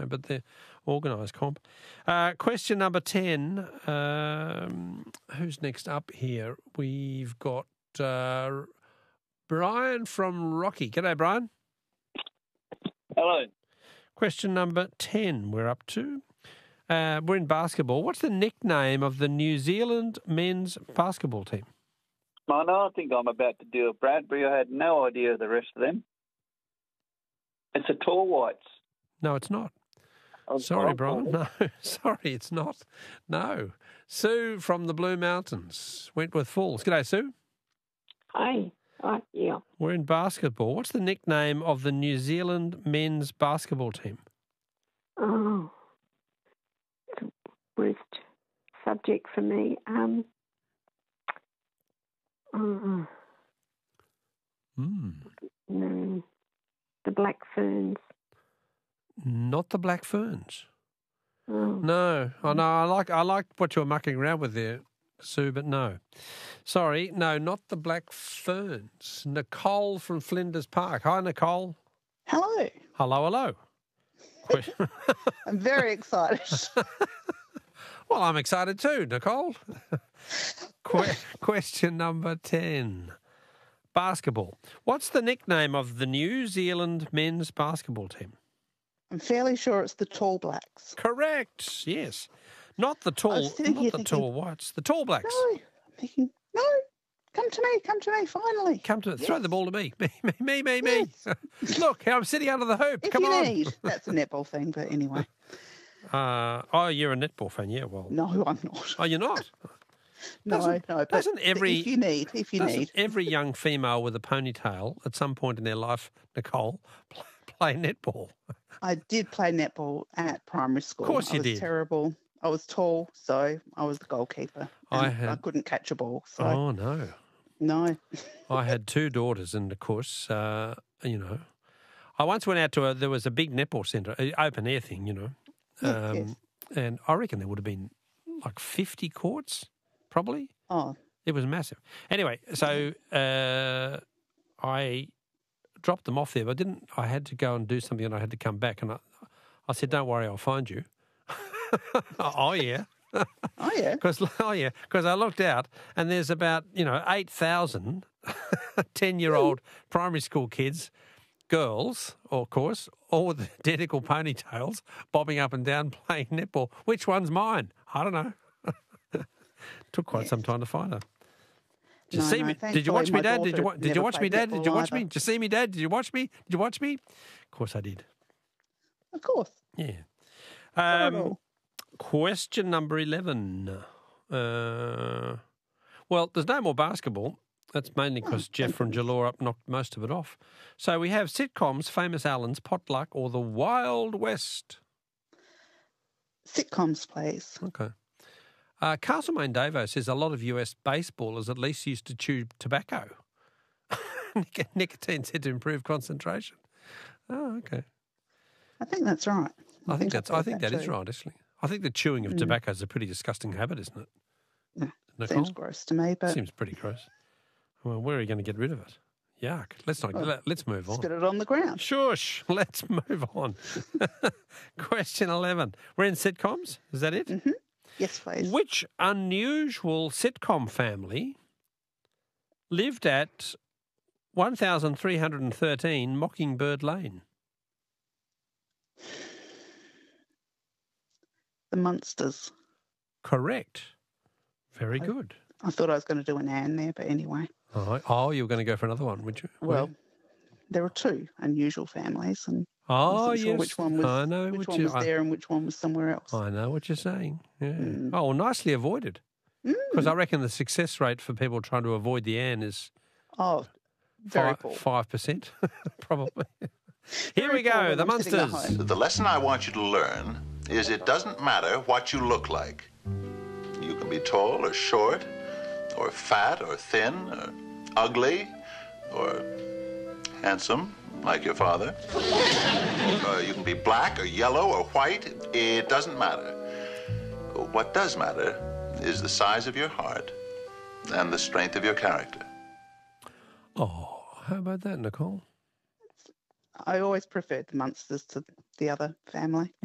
but they're organised comp. Question number 10. Who's next up here? We've got Brian from Rocky. G'day, Brian. Hello. Question number 10 we're up to. We're in basketball. What's the nickname of the New Zealand men's basketball team? I know, I think I'm about to do a Bradbury. I had no idea of the rest of them. It's the Tall Whites. No, it's not. Sorry, Brian. No, sorry, it's not. No. Sue from the Blue Mountains, Wentworth Falls. G'day, Sue. Hi. Yeah. We're in basketball. What's the nickname of the New Zealand men's basketball team? Oh, it's the worst subject for me. No, the Black Ferns. Not the Black Ferns. Oh. No, I know. I like what you're mucking around with there, Sue, but no. Sorry, no, not the Black Ferns. Nicole from Flinders Park. Hi, Nicole. Hello. Hello. I'm very excited. Well, I'm excited too, Nicole. Question number 10. Basketball. What's the nickname of the New Zealand men's basketball team? I'm fairly sure it's the Tall Blacks. Correct. Yes. Not the Tall Whites. The Tall Blacks. No. I'm thinking, no. Come to me, finally. Throw the ball to me. Me. Yes. Look, I'm sitting under the hoop. If Come you on. need. That's a netball thing, but anyway. You're a netball fan, yeah, well. No, I'm not. Oh, you're not? No, but doesn't if you need. Every young female with a ponytail at some point in their life, Nicole, play netball? I did play netball at primary school. Of course you did. I was terrible. I was tall, so I was the goalkeeper. I couldn't catch a ball. So. Oh, no. No. I had two daughters, and of course, I once went out to there was a big netball centre, open air thing, Yes. And I reckon there would have been like 50 courts, probably. Oh. It was massive. Anyway, so I dropped them off there, but I had to go and do something, and I had to come back, and I said, "Don't worry, I'll find you." Oh yeah. Oh yeah. Because I looked out, and there's about 8,000 10-year-old primary school kids, girls, of course, all with identical ponytails, bobbing up and down playing netball. Which one's mine? I don't know. Took quite some time to find her. Did you see me? Did you watch me, Dad? Did you watch me, Dad? Did you watch me? Did you see me, Dad? Did you watch me? Did you watch me? Of course I did. Of course. Yeah. Question number 11. Well, there's no more basketball. That's mainly because Jeff from Jalora knocked most of it off. So we have sitcoms, Famous Allens, Potluck, or The Wild West. Sitcoms, please. Okay. Castlemaine Davo says a lot of US baseballers at least used to chew tobacco. Nicotine said to improve concentration. Oh, okay. I think that's right. I think that is right, actually. I think the chewing of tobacco is a pretty disgusting habit, isn't it? Yeah, seems gross to me, but seems pretty gross. Well, where are you going to get rid of it? Yuck. Let's move on. Spit it on the ground. Shush. Let's move on. Question 11. We're in sitcoms. Is that it? Mm-hmm. Yes, please. Which unusual sitcom family lived at 1313 Mockingbird Lane? The Munsters. Correct. Very good. I thought I was going to do an Anne there, but anyway. Oh, you were going to go for another one, would you? Well, there are two unusual families, and I wasn't yes, sure which one was there and which one was somewhere else. I know what you're saying. Yeah. Oh, well, nicely avoided. Because I reckon the success rate for people trying to avoid the Anne is very poor. 5%, probably. Here we go, the Munsters. The lesson I want you to learn is it doesn't matter what you look like. You can be tall or short, or fat or thin, or ugly, or handsome, like your father. You can be black or yellow or white. It doesn't matter. What does matter is the size of your heart and the strength of your character. Oh, how about that, Nicole? I always preferred the Munsters to the other family.